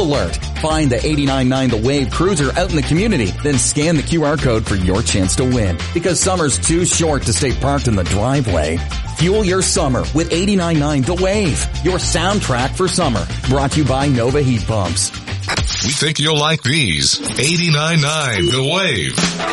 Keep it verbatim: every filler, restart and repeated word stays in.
alert. Find the eighty-nine point nine The Wave Cruiser out in the community, then scan the Q R code for your chance to win. Because summer's too short to stay parked in the driveway. Fuel your summer with eighty-nine point nine The Wave, your soundtrack for summer. Brought to you by Nova Heat Pumps. We think you'll like these. eighty-nine point nine The Wave.